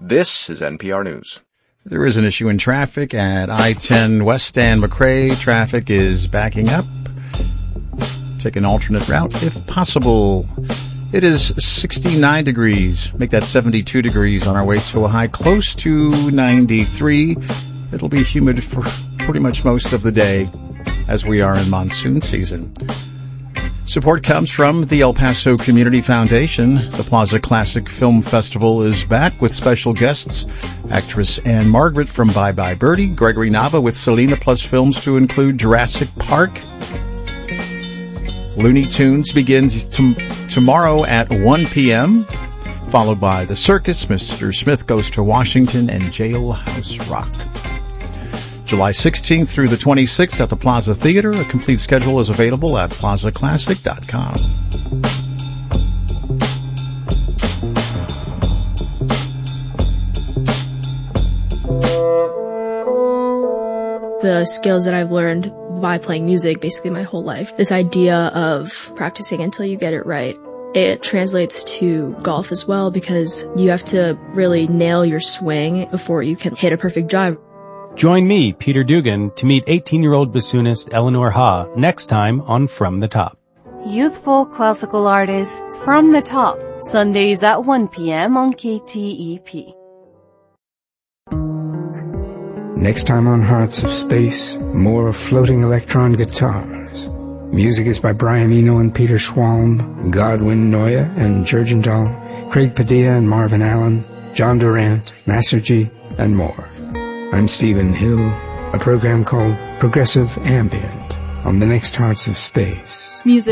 This is NPR News. There is an issue in traffic at I-10 West and McRae. Traffic is backing up. Take an alternate route if possible. It is 69 degrees. Make that 72 degrees on our way to a high close to 93. It'll be humid for pretty much most of the day as we are in monsoon season. Support comes from the El Paso Community Foundation. The Plaza Classic Film Festival is back with special guests, actress Anne Margaret from Bye Bye Birdie, Gregory Nava with Selena, plus films to include Jurassic Park. Looney Tunes begins tomorrow at 1 p.m., followed by The Circus, Mr. Smith Goes to Washington, and Jailhouse Rock. July 16th through the 26th at the Plaza Theater. A complete schedule is available at plazaclassic.com. The skills that I've learned by playing music basically my whole life, this idea of practicing until you get it right, it translates to golf as well, because you have to really nail your swing before you can hit a perfect drive. Join me, Peter Dugan, to meet 18-year-old bassoonist Eleanor Ha next time on From the Top. Youthful classical artists From the Top, Sundays at 1 p.m. on KTEP. Next time on Hearts of Space, more floating electron guitars. Music is by Brian Eno and Peter Schwalm, Godwin Noya and Jurgendal, Craig Padilla and Marvin Allen, John Durant, Master G, and more. I'm Stephen Hill, a program called Progressive Ambient on the next Hearts of Space. Music